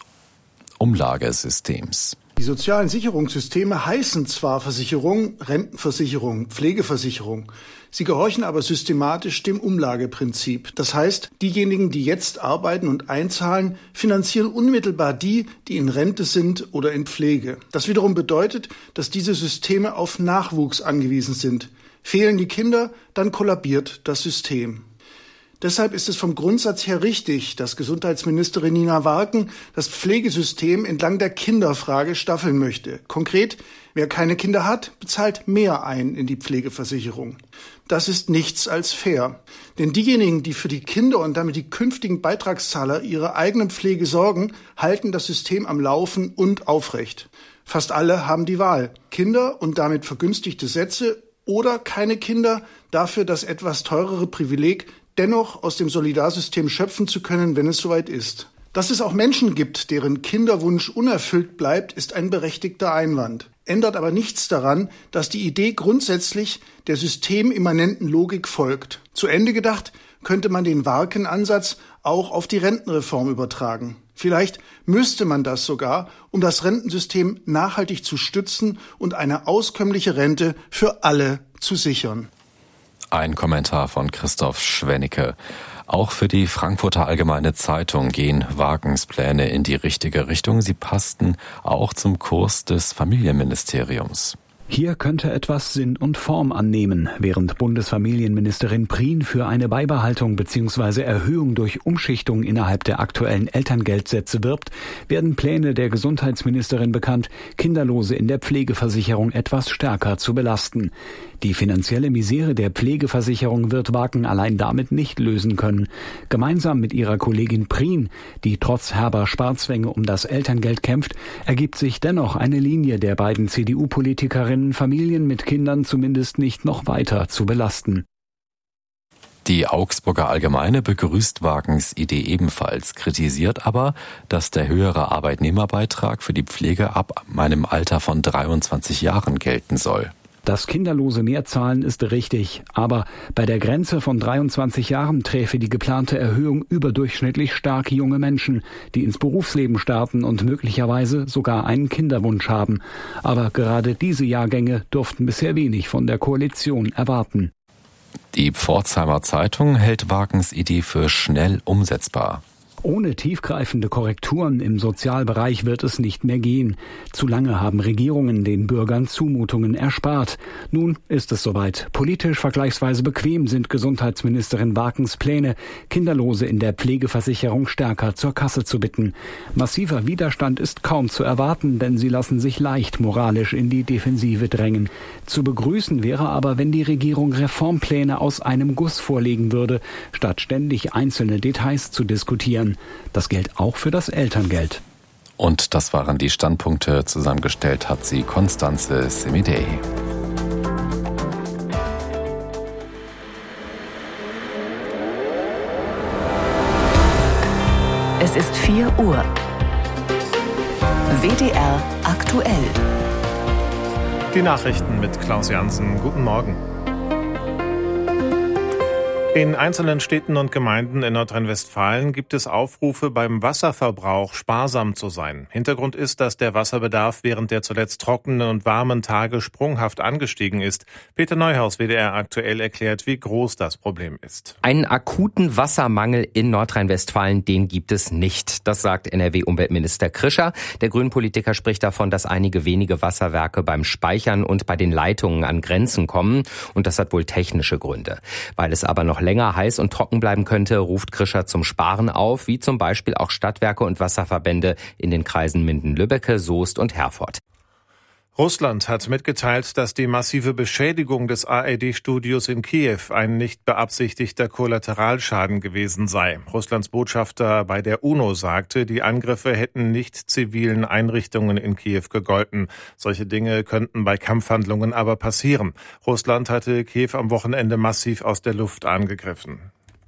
Umlagesystems. Die sozialen Sicherungssysteme heißen zwar Versicherung, Rentenversicherung, Pflegeversicherung. Sie gehorchen aber systematisch dem Umlageprinzip. Das heißt, diejenigen, die jetzt arbeiten und einzahlen, finanzieren unmittelbar die, die in Rente sind oder in Pflege. Das wiederum bedeutet, dass diese Systeme auf Nachwuchs angewiesen sind. Fehlen die Kinder, dann kollabiert das System. Deshalb ist es vom Grundsatz her richtig, dass Gesundheitsministerin Nina Warken das Pflegesystem entlang der Kinderfrage staffeln möchte. Konkret, wer keine Kinder hat, bezahlt mehr ein in die Pflegeversicherung. Das ist nichts als fair. Denn diejenigen, die für die Kinder und damit die künftigen Beitragszahler ihrer eigenen Pflege sorgen, halten das System am Laufen und aufrecht. Fast alle haben die Wahl. Kinder und damit vergünstigte Sätze oder keine Kinder, dafür das etwas teurere Privileg, dennoch aus dem Solidarsystem schöpfen zu können, wenn es soweit ist. Dass es auch Menschen gibt, deren Kinderwunsch unerfüllt bleibt, ist ein berechtigter Einwand. Ändert aber nichts daran, dass die Idee grundsätzlich der systemimmanenten Logik folgt. Zu Ende gedacht könnte man den Warken-Ansatz auch auf die Rentenreform übertragen. Vielleicht müsste man das sogar, um das Rentensystem nachhaltig zu stützen und eine auskömmliche Rente für alle zu sichern. Ein Kommentar von Christoph Schwennecke. Auch für die Frankfurter Allgemeine Zeitung gehen Wagens Pläne in die richtige Richtung. Sie passten auch zum Kurs des Familienministeriums. Hier könnte etwas Sinn und Form annehmen. Während Bundesfamilienministerin Prien für eine Beibehaltung bzw. Erhöhung durch Umschichtung innerhalb der aktuellen Elterngeldsätze wirbt, werden Pläne der Gesundheitsministerin bekannt, Kinderlose in der Pflegeversicherung etwas stärker zu belasten. Die finanzielle Misere der Pflegeversicherung wird Wagen allein damit nicht lösen können. Gemeinsam mit ihrer Kollegin Prien, die trotz herber Sparzwänge um das Elterngeld kämpft, ergibt sich dennoch eine Linie der beiden C D U-Politikerinnen, Familien mit Kindern zumindest nicht noch weiter zu belasten. Die Augsburger Allgemeine begrüßt Wagens Idee ebenfalls, kritisiert aber, dass der höhere Arbeitnehmerbeitrag für die Pflege ab einem Alter von dreiundzwanzig Jahren gelten soll. Das Kinderlose mehr zahlen ist richtig, aber bei der Grenze von dreiundzwanzig Jahren träfe die geplante Erhöhung überdurchschnittlich stark junge Menschen, die ins Berufsleben starten und möglicherweise sogar einen Kinderwunsch haben. Aber gerade diese Jahrgänge durften bisher wenig von der Koalition erwarten. Die Pforzheimer Zeitung hält Wagens Idee für schnell umsetzbar. Ohne tiefgreifende Korrekturen im Sozialbereich wird es nicht mehr gehen. Zu lange haben Regierungen den Bürgern Zumutungen erspart. Nun ist es soweit. Politisch vergleichsweise bequem sind Gesundheitsministerin Wagens Pläne, Kinderlose in der Pflegeversicherung stärker zur Kasse zu bitten. Massiver Widerstand ist kaum zu erwarten, denn sie lassen sich leicht moralisch in die Defensive drängen. Zu begrüßen wäre aber, wenn die Regierung Reformpläne aus einem Guss vorlegen würde, statt ständig einzelne Details zu diskutieren. Das gilt auch für das Elterngeld. Und das waren die Standpunkte. Zusammengestellt hat sie Konstanze Semidey. Es ist vier Uhr. W D R aktuell. Die Nachrichten mit Klaus Jansen. Guten Morgen. In einzelnen Städten und Gemeinden in Nordrhein-Westfalen gibt es Aufrufe, beim Wasserverbrauch sparsam zu sein. Hintergrund ist, dass der Wasserbedarf während der zuletzt trockenen und warmen Tage sprunghaft angestiegen ist. Peter Neuhaus, W D R aktuell, erklärt, wie groß das Problem ist. Einen akuten Wassermangel in Nordrhein-Westfalen, den gibt es nicht. Das sagt N R W-Umweltminister Krischer. Der Grünen-Politiker spricht davon, dass einige wenige Wasserwerke beim Speichern und bei den Leitungen an Grenzen kommen. Und das hat wohl technische Gründe. Weil es aber noch länger heiß und trocken bleiben könnte, ruft Krischer zum Sparen auf, wie zum Beispiel auch Stadtwerke und Wasserverbände in den Kreisen Minden-Lübbecke, Soest und Herford. Russland hat mitgeteilt, dass die massive Beschädigung des A R D-Studios in Kiew ein nicht beabsichtigter Kollateralschaden gewesen sei. Russlands Botschafter bei der UNO sagte, die Angriffe hätten nicht zivilen Einrichtungen in Kiew gegolten. Solche Dinge könnten bei Kampfhandlungen aber passieren. Russland hatte Kiew am Wochenende massiv aus der Luft angegriffen.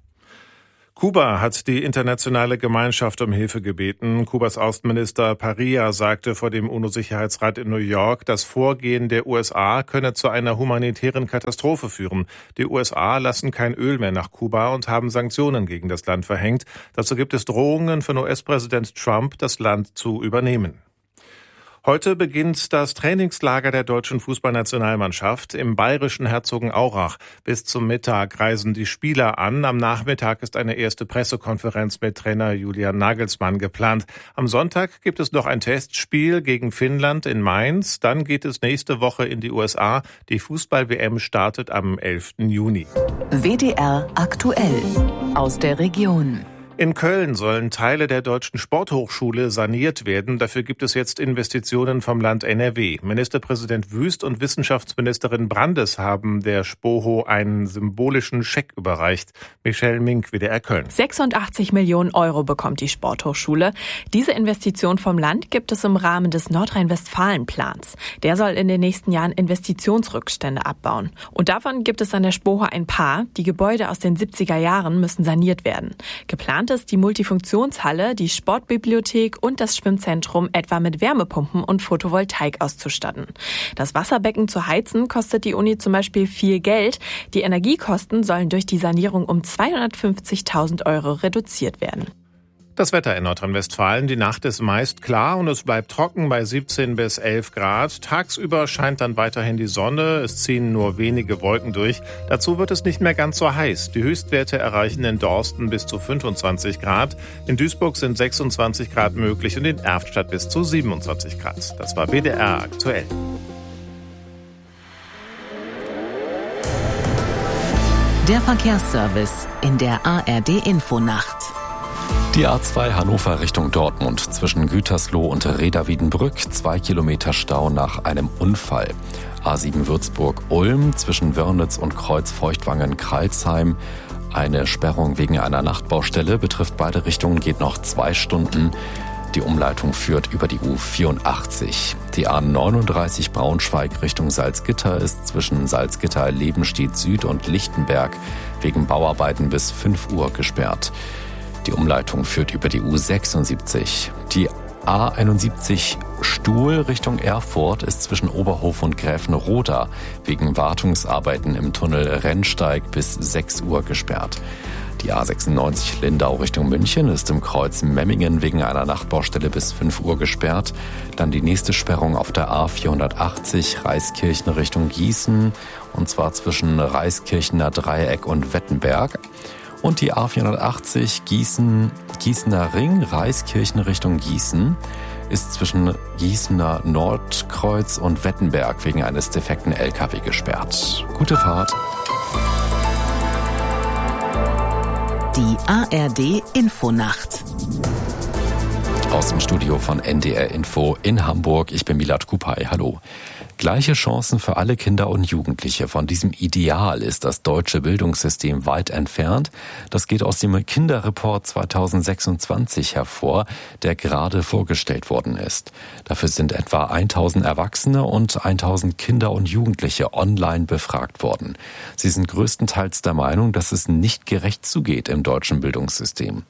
Kuba hat die internationale Gemeinschaft um Hilfe gebeten. Kubas Außenminister Parilla sagte vor dem UNO-Sicherheitsrat in New York, das Vorgehen der U S A könne zu einer humanitären Katastrophe führen. Die U S A lassen kein Öl mehr nach Kuba und haben Sanktionen gegen das Land verhängt. Dazu gibt es Drohungen von U S-Präsident Trump, das Land zu übernehmen. Heute beginnt das Trainingslager der deutschen Fußballnationalmannschaft im bayerischen Herzogenaurach. Bis zum Mittag reisen die Spieler an. Am Nachmittag ist eine erste Pressekonferenz mit Trainer Julian Nagelsmann geplant. Am Sonntag gibt es noch ein Testspiel gegen Finnland in Mainz. Dann geht es nächste Woche in die U S A. Die Fußball-W M startet am elften Juni. W D R aktuell aus der Region. In Köln sollen Teile der Deutschen Sporthochschule saniert werden. Dafür gibt es jetzt Investitionen vom Land N R W. Ministerpräsident Wüst und Wissenschaftsministerin Brandes haben der Spoho einen symbolischen Scheck überreicht. Michelle Mink, W D R Köln. sechsundachtzig Millionen Euro bekommt die Sporthochschule. Diese Investition vom Land gibt es im Rahmen des Nordrhein-Westfalen-Plans. Der soll in den nächsten Jahren Investitionsrückstände abbauen. Und davon gibt es an der Spoho ein paar. Die Gebäude aus den siebziger Jahren müssen saniert werden. Geplant ist die Multifunktionshalle, die Sportbibliothek und das Schwimmzentrum etwa mit Wärmepumpen und Photovoltaik auszustatten. Das Wasserbecken zu heizen kostet die Uni zum Beispiel viel Geld. Die Energiekosten sollen durch die Sanierung um zweihundertfünfzigtausend Euro reduziert werden. Das Wetter in Nordrhein-Westfalen. Die Nacht ist meist klar und es bleibt trocken bei siebzehn bis elf Grad. Tagsüber scheint dann weiterhin die Sonne. Es ziehen nur wenige Wolken durch. Dazu wird es nicht mehr ganz so heiß. Die Höchstwerte erreichen in Dorsten bis zu fünfundzwanzig Grad. In Duisburg sind sechsundzwanzig Grad möglich und in Erftstadt bis zu siebenundzwanzig Grad. Das war W D R aktuell. Der Verkehrsservice in der A R D-Infonacht. Die A zwei Hannover Richtung Dortmund zwischen Gütersloh und Reda-Wiedenbrück, zwei Kilometer Stau nach einem Unfall. A sieben Würzburg-Ulm zwischen Wörnitz und Kreuz-Feuchtwangen-Kralsheim. Eine Sperrung wegen einer Nachtbaustelle betrifft beide Richtungen, geht noch zwei Stunden. Die Umleitung führt über die U vierundachtzig. Die A neununddreißig Braunschweig Richtung Salzgitter ist zwischen Salzgitter, Lebenstedt Süd und Lichtenberg wegen Bauarbeiten bis fünf Uhr gesperrt. Die Umleitung führt über die U sechsundsiebzig. Die A einundsiebzig Stuhl Richtung Erfurt ist zwischen Oberhof und Gräfenroda wegen Wartungsarbeiten im Tunnel Rennsteig bis sechs Uhr gesperrt. Die A sechsundneunzig Lindau Richtung München ist im Kreuz Memmingen wegen einer Nachtbaustelle bis fünf Uhr gesperrt. Dann die nächste Sperrung auf der A vierhundertachtzig Reiskirchen Richtung Gießen, und zwar zwischen Reiskirchener Dreieck und Wettenberg. Und die A vierhundertachtzig Gießen, Gießener Ring, Reiskirchen Richtung Gießen, ist zwischen Gießener Nordkreuz und Wettenberg wegen eines defekten L K W gesperrt. Gute Fahrt. Die A R D-Infonacht. Aus dem Studio von N D R Info in Hamburg. Ich bin Milad Kupay. Hallo. Gleiche Chancen für alle Kinder und Jugendliche. Von diesem Ideal ist das deutsche Bildungssystem weit entfernt. Das geht aus dem Kinderreport zweitausendsechsundzwanzig hervor, der gerade vorgestellt worden ist. Dafür sind etwa tausend Erwachsene und tausend Kinder und Jugendliche online befragt worden. Sie sind größtenteils der Meinung, dass es nicht gerecht zugeht im deutschen Bildungssystem.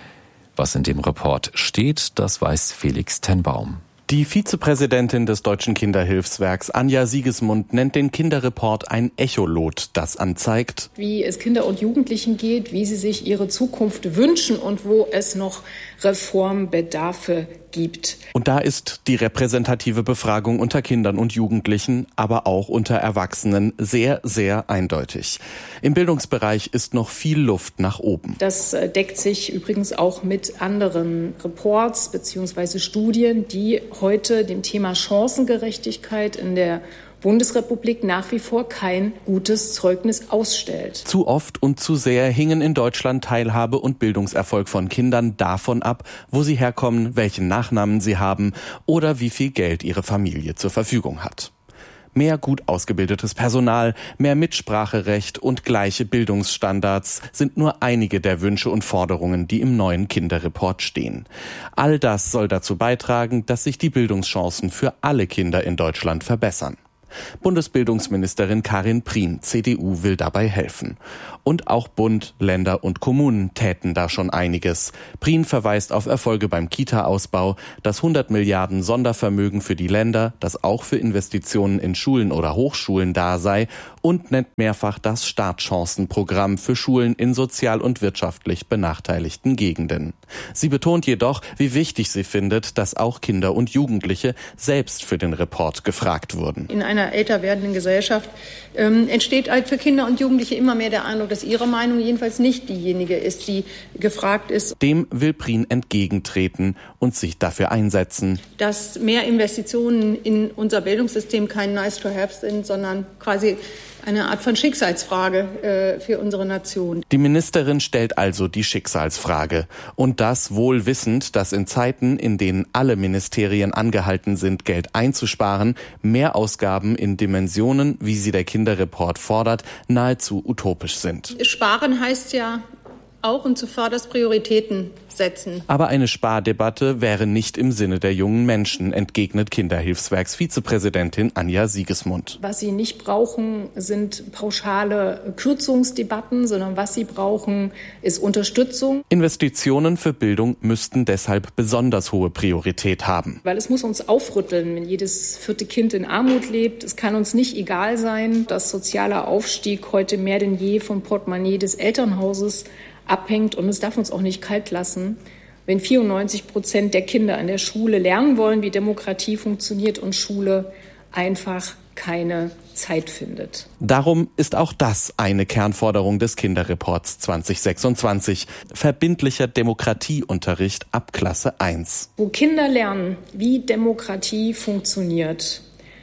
Was in dem Report steht, das weiß Felix Tenbaum. Die Vizepräsidentin des Deutschen Kinderhilfswerks, Anja Siegesmund, nennt den Kinderreport ein Echolot, das anzeigt, wie es Kinder und Jugendlichen geht, wie sie sich ihre Zukunft wünschen und wo es noch Reformbedarfe gibt. Und da ist die repräsentative Befragung unter Kindern und Jugendlichen, aber auch unter Erwachsenen sehr, sehr eindeutig. Im Bildungsbereich ist noch viel Luft nach oben. Das deckt sich übrigens auch mit anderen Reports bzw. Studien, die heute dem Thema Chancengerechtigkeit in der Bundesrepublik nach wie vor kein gutes Zeugnis ausstellt. Zu oft und zu sehr hingen in Deutschland Teilhabe und Bildungserfolg von Kindern davon ab, wo sie herkommen, welchen Nachnamen sie haben oder wie viel Geld ihre Familie zur Verfügung hat. Mehr gut ausgebildetes Personal, mehr Mitspracherecht und gleiche Bildungsstandards sind nur einige der Wünsche und Forderungen, die im neuen Kinderreport stehen. All das soll dazu beitragen, dass sich die Bildungschancen für alle Kinder in Deutschland verbessern. Bundesbildungsministerin Karin Prien, C D U, will dabei helfen. Und auch Bund, Länder und Kommunen täten da schon einiges. Prien verweist auf Erfolge beim Kita-Ausbau, das hundert Milliarden Sondervermögen für die Länder, das auch für Investitionen in Schulen oder Hochschulen da sei, und nennt mehrfach das Startchancenprogramm für Schulen in sozial und wirtschaftlich benachteiligten Gegenden. Sie betont jedoch, wie wichtig sie findet, dass auch Kinder und Jugendliche selbst für den Report gefragt wurden. In einer älter werdenden Gesellschaft ähm, entsteht halt für Kinder und Jugendliche immer mehr der Eindruck, dass ihre Meinung jedenfalls nicht diejenige ist, die gefragt ist. Dem will Prien entgegentreten und sich dafür einsetzen, dass mehr Investitionen in unser Bildungssystem kein nice to have sind, sondern quasi eine Art von Schicksalsfrage äh, für unsere Nation. Die Ministerin stellt also die Schicksalsfrage. Und das wohl wissend, dass in Zeiten, in denen alle Ministerien angehalten sind, Geld einzusparen, Mehrausgaben in Dimensionen, wie sie der Kinderreport fordert, nahezu utopisch sind. Sparen heißt ja auch und zuvörderst Prioritäten setzen. Aber eine Spardebatte wäre nicht im Sinne der jungen Menschen, entgegnet Kinderhilfswerks-Vizepräsidentin Anja Siegesmund. Was sie nicht brauchen, sind pauschale Kürzungsdebatten, sondern was sie brauchen, ist Unterstützung. Investitionen für Bildung müssten deshalb besonders hohe Priorität haben. Weil es muss uns aufrütteln, wenn jedes vierte Kind in Armut lebt. Es kann uns nicht egal sein, dass sozialer Aufstieg heute mehr denn je vom Portemonnaie des Elternhauses abhängt, und es darf uns auch nicht kalt lassen, wenn vierundneunzig Prozent der Kinder an der Schule lernen wollen, wie Demokratie funktioniert, und Schule einfach keine Zeit findet. Darum ist auch das eine Kernforderung des Kinderreports zwanzig sechsundzwanzig. Verbindlicher Demokratieunterricht ab Klasse eins. Wo Kinder lernen, wie Demokratie funktioniert,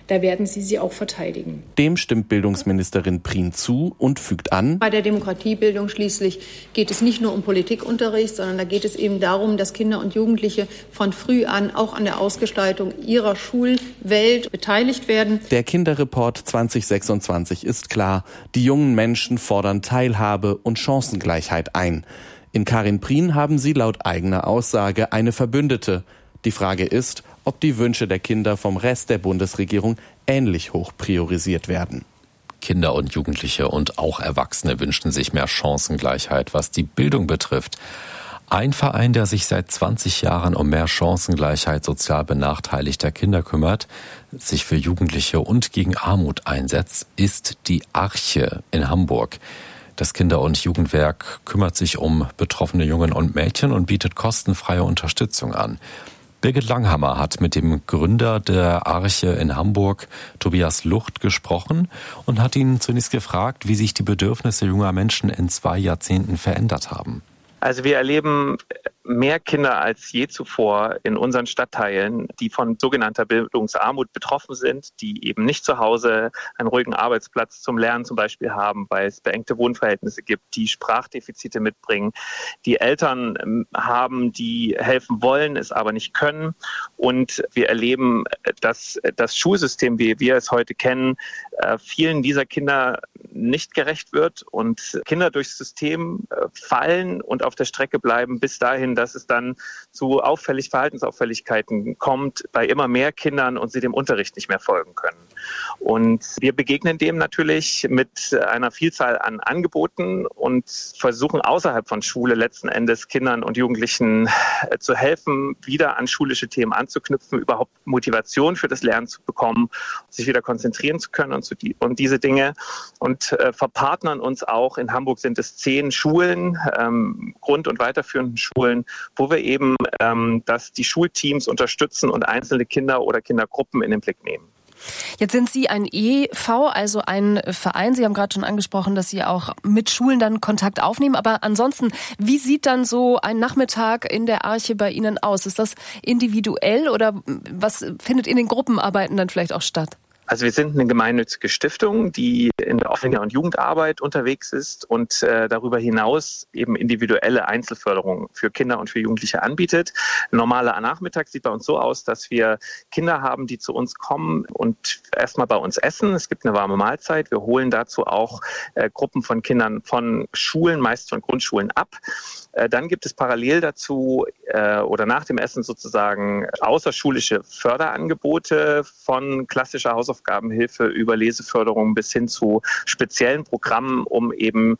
da werden sie sie auch verteidigen. Dem stimmt Bildungsministerin Prien zu und fügt an: Bei der Demokratiebildung schließlich geht es nicht nur um Politikunterricht, sondern da geht es eben darum, dass Kinder und Jugendliche von früh an auch an der Ausgestaltung ihrer Schulwelt beteiligt werden. Der Kinderreport zwanzig sechsundzwanzig ist klar. Die jungen Menschen fordern Teilhabe und Chancengleichheit ein. In Karin Prien haben sie laut eigener Aussage eine Verbündete. Die Frage ist, ob die Wünsche der Kinder vom Rest der Bundesregierung ähnlich hoch priorisiert werden. Kinder und Jugendliche und auch Erwachsene wünschen sich mehr Chancengleichheit, was die Bildung betrifft. Ein Verein, der sich seit zwanzig Jahren um mehr Chancengleichheit sozial benachteiligter Kinder kümmert, sich für Jugendliche und gegen Armut einsetzt, ist die Arche in Hamburg. Das Kinder- und Jugendwerk kümmert sich um betroffene Jungen und Mädchen und bietet kostenfreie Unterstützung an. Birgit Langhammer hat mit dem Gründer der Arche in Hamburg, Tobias Lucht, gesprochen und hat ihn zunächst gefragt, wie sich die Bedürfnisse junger Menschen in zwei Jahrzehnten verändert haben. Also wir erleben mehr Kinder als je zuvor in unseren Stadtteilen, die von sogenannter Bildungsarmut betroffen sind, die eben nicht zu Hause einen ruhigen Arbeitsplatz zum Lernen zum Beispiel haben, weil es beengte Wohnverhältnisse gibt, die Sprachdefizite mitbringen, die Eltern haben, die helfen wollen, es aber nicht können. Und wir erleben, dass das Schulsystem, wie wir es heute kennen, vielen dieser Kinder nicht gerecht wird und Kinder durchs System fallen und auf der Strecke bleiben bis dahin, dass es dann zu auffällig Verhaltensauffälligkeiten kommt bei immer mehr Kindern und sie dem Unterricht nicht mehr folgen können. Und wir begegnen dem natürlich mit einer Vielzahl an Angeboten und versuchen außerhalb von Schule letzten Endes Kindern und Jugendlichen zu helfen, wieder an schulische Themen anzuknüpfen, überhaupt Motivation für das Lernen zu bekommen, sich wieder konzentrieren zu können und, zu die, und diese Dinge. Und äh, verpartnern uns auch. In Hamburg sind es zehn Schulen, ähm, Grund- und weiterführenden Schulen, wo wir eben ähm, dass die Schulteams unterstützen und einzelne Kinder oder Kindergruppen in den Blick nehmen. Jetzt sind Sie ein E V, also ein Verein. Sie haben gerade schon angesprochen, dass Sie auch mit Schulen dann Kontakt aufnehmen. Aber ansonsten, wie sieht dann so ein Nachmittag in der Arche bei Ihnen aus? Ist das individuell oder was findet in den Gruppenarbeiten dann vielleicht auch statt? Also wir sind eine gemeinnützige Stiftung, die in der Kinder- und Jugendarbeit unterwegs ist und äh, darüber hinaus eben individuelle Einzelförderung für Kinder und für Jugendliche anbietet. Ein normaler Nachmittag sieht bei uns so aus, dass wir Kinder haben, die zu uns kommen und erstmal bei uns essen. Es gibt eine warme Mahlzeit. Wir holen dazu auch äh, Gruppen von Kindern von Schulen, meist von Grundschulen ab. Äh, dann gibt es parallel dazu äh, oder nach dem Essen sozusagen außerschulische Förderangebote von klassischer Hausaufgaben Aufgabenhilfe über Leseförderung bis hin zu speziellen Programmen, um eben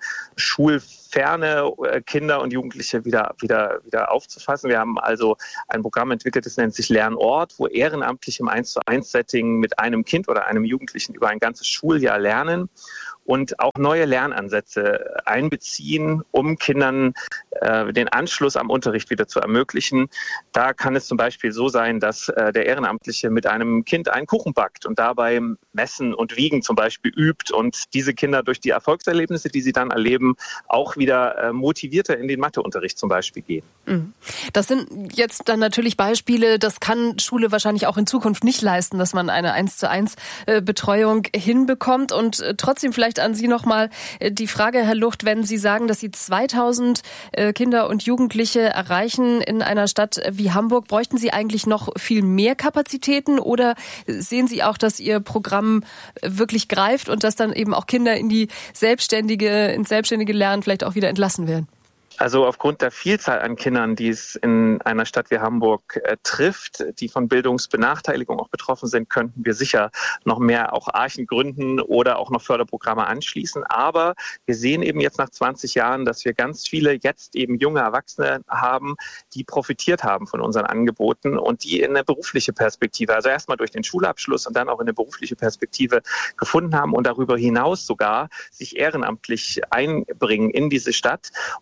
schulferne Kinder und Jugendliche wieder, wieder, wieder aufzufassen. Wir haben also ein Programm entwickelt, das nennt sich Lernort, wo ehrenamtlich im eins zu eins Setting mit einem Kind oder einem Jugendlichen über ein ganzes Schuljahr lernen und auch neue Lernansätze einbeziehen, um Kindern äh, den Anschluss am Unterricht wieder zu ermöglichen. Da kann es zum Beispiel so sein, dass äh, der Ehrenamtliche mit einem Kind einen Kuchen backt und dabei Messen und Wiegen zum Beispiel übt und diese Kinder durch die Erfolgserlebnisse, die sie dann erleben, auch wieder äh, motivierter in den Matheunterricht zum Beispiel gehen. Das sind jetzt dann natürlich Beispiele, das kann Schule wahrscheinlich auch in Zukunft nicht leisten, dass man eine eins zu eins Betreuung hinbekommt. Und äh, trotzdem vielleicht an Sie nochmal die Frage, Herr Lucht, wenn Sie sagen, dass Sie zweitausend Kinder und Jugendliche erreichen in einer Stadt wie Hamburg, bräuchten Sie eigentlich noch viel mehr Kapazitäten oder sehen Sie auch, dass Ihr Programm wirklich greift und dass dann eben auch Kinder in die selbstständige, ins selbstständige Lernen vielleicht auch wieder entlassen werden? Also aufgrund der Vielzahl an Kindern, die es in einer Stadt wie Hamburg äh, trifft, die von Bildungsbenachteiligung auch betroffen sind, könnten wir sicher noch mehr auch Archen gründen oder auch noch Förderprogramme anschließen. Aber wir sehen eben jetzt nach zwanzig Jahren, dass wir ganz viele jetzt eben junge Erwachsene haben, die profitiert haben von unseren Angeboten und die in eine berufliche Perspektive, also erstmal durch den Schulabschluss und dann auch in eine berufliche Perspektive gefunden haben und darüber hinaus sogar sich ehrenamtlich einbringen in diese Stadt. Und das in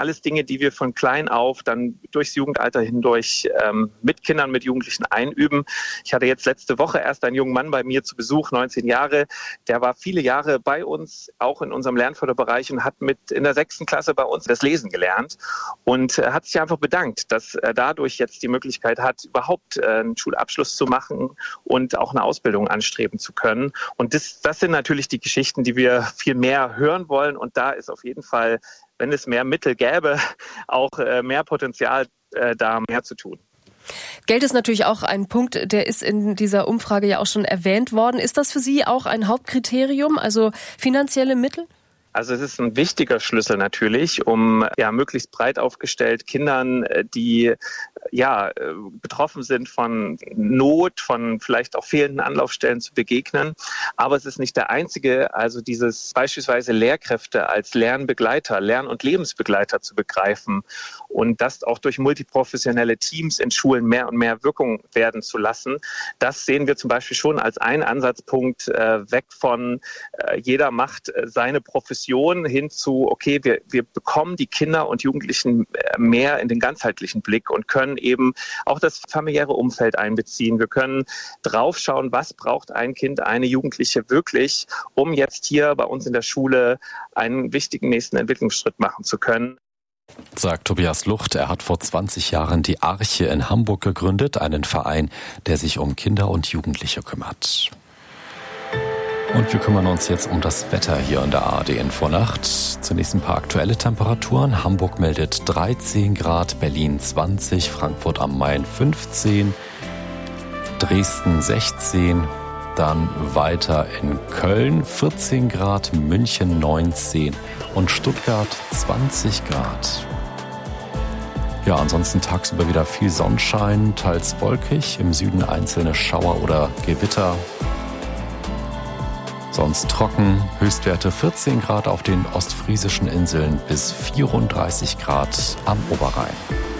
alles Dinge, die wir von klein auf dann durchs Jugendalter hindurch ähm, mit Kindern, mit Jugendlichen einüben. Ich hatte jetzt letzte Woche erst einen jungen Mann bei mir zu Besuch, neunzehn Jahre. Der war viele Jahre bei uns, auch in unserem Lernförderbereich, und hat mit in der sechsten Klasse bei uns das Lesen gelernt und äh, hat sich einfach bedankt, dass er dadurch jetzt die Möglichkeit hat, überhaupt äh, einen Schulabschluss zu machen und auch eine Ausbildung anstreben zu können. Und das, das sind natürlich die Geschichten, die wir viel mehr hören wollen. Und da ist auf jeden Fall, wenn es mehr Mittel gäbe, auch äh, mehr Potenzial äh, da mehr zu tun. Geld ist natürlich auch ein Punkt, der ist in dieser Umfrage ja auch schon erwähnt worden. Ist das für Sie auch ein Hauptkriterium, also finanzielle Mittel? Also es ist ein wichtiger Schlüssel natürlich, um ja möglichst breit aufgestellt Kindern, die ja betroffen sind von Not, von vielleicht auch fehlenden Anlaufstellen zu begegnen. Aber es ist nicht der einzige, also dieses beispielsweise Lehrkräfte als Lernbegleiter, Lern- und Lebensbegleiter zu begreifen und das auch durch multiprofessionelle Teams in Schulen mehr und mehr Wirkung werden zu lassen. Das sehen wir zum Beispiel schon als einen Ansatzpunkt äh, weg von äh, jeder macht äh, seine Profession hin zu, okay, wir, wir bekommen die Kinder und Jugendlichen mehr in den ganzheitlichen Blick und können eben auch das familiäre Umfeld einbeziehen. Wir können draufschauen, was braucht ein Kind, eine Jugendliche wirklich, um jetzt hier bei uns in der Schule einen wichtigen nächsten Entwicklungsschritt machen zu können. Sagt Tobias Lucht. Er hat vor zwanzig Jahren die Arche in Hamburg gegründet, einen Verein, der sich um Kinder und Jugendliche kümmert. Und wir kümmern uns jetzt um das Wetter hier in der A R D-Infonacht. Zunächst ein paar aktuelle Temperaturen. Hamburg meldet dreizehn Grad, Berlin zwanzig, Frankfurt am Main fünfzehn, Dresden sechzehn, dann weiter in Köln vierzehn Grad, München neunzehn und Stuttgart zwanzig Grad. Ja, ansonsten tagsüber wieder viel Sonnenschein, teils wolkig, im Süden einzelne Schauer oder Gewitter. Sonst trocken, Höchstwerte vierzehn Grad auf den ostfriesischen Inseln bis vierunddreißig Grad am Oberrhein.